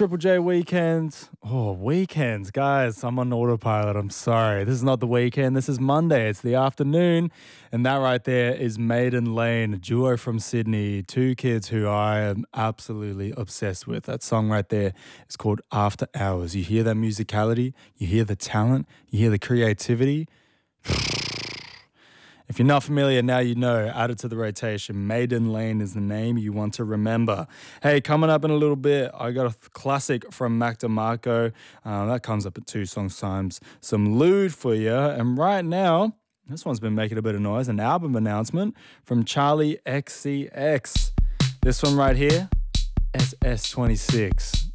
Triple J Weekend. Oh, weekends, guys. I'm on autopilot. I'm sorry. This is not the weekend. This is Monday. It's the afternoon. And that right there is Maiden Lane, a duo from Sydney. Two kids who I am absolutely obsessed with. That song right there is called After Hours. You hear that musicality, you hear the talent, you hear the creativity. If you're not familiar, now you know. Add it to the rotation. Maiden Lane is the name you want to remember. Hey, coming up in a little bit, I got a classic from Mac DeMarco. That comes up at 2 songs times. Some lewd for you. And right now, this one's been making a bit of noise. An album announcement from Charlie XCX. This one right here, SS26.